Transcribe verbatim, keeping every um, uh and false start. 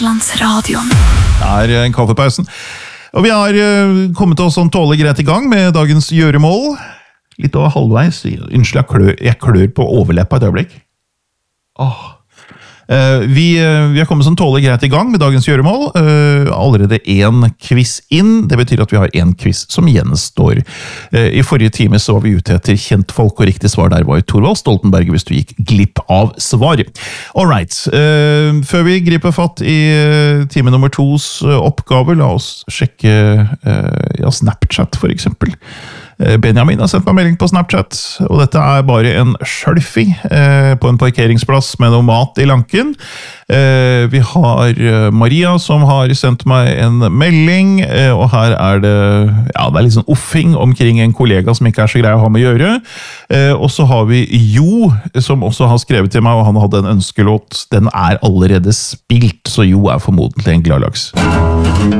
Landsradioen. Det er kaffepausen. Og vi har uh, kommet oss sånn tålig greit i gang med dagens gjøremål. Litt over halvveis. Unnskyld, jeg klør, jeg klør på overleppa et øyeblikk. Åh. Uh, vi, uh, vi har kommet sånn tålig greit i gang med dagens gjøremål. Uh, allerede en quiz inn. Det betyr at vi har en quiz som gjenstår. Uh, I forrige time så var vi ute etter kjent folk, og riktig svar der var jo Thorvald Stoltenberg hvis du gikk glipp av svar. Alright. Uh, før vi griper fatt i uh, time nummer tos uh, oppgave, la oss sjekke uh, ja, Snapchat for eksempel. Benjamin har sendt meg melding på Snapchat, og dette er bare en selfie eh, på en parkeringsplass med noe mat i lanken. Eh, vi har Maria som har sendt meg en melding, eh, og her er det, ja, det er litt sånn offing omkring en kollega som ikke er så grei å ha med å gjøre. Eh, og så har vi Jo, som også har skrevet til meg, og han hadde en ønskelåt. Den er allerede spilt, så Jo er formodentlig en gladlaks.